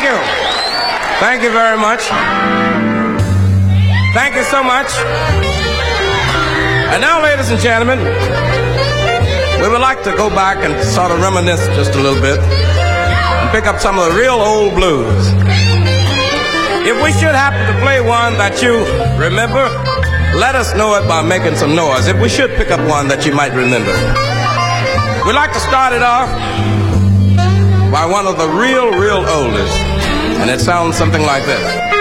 you. Thank you very much. Thank you so much. And now, ladies and gentlemen, we would like to go back and sort of reminisce just a little bit and pick up some of the real old blues. If we should happen to play one that you remember, let us know it by making some noise. If we should pick up one that you might remember. We'd like to start it off by one of the real oldest, and it sounds something like this.